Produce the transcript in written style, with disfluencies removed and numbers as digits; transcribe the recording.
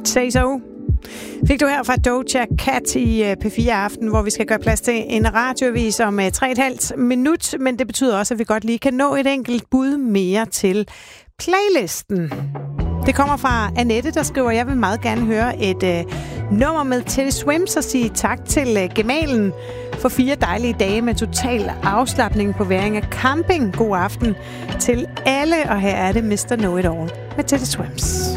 Say So. Fik du her fra Doja Cat i P4 Aften, hvor vi skal gøre plads til en radioavis om 3,5 minut, men det betyder også, at vi godt lige kan nå et enkelt bud mere til playlisten. Det kommer fra Annette, der skriver, jeg vil meget gerne høre et nummer med Teddy Swims og sige tak til gemalen for 4 dejlige dage med total afslapning på Væringe Camping. God aften til alle, og her er det Mr. Know It All med Teddy Swims.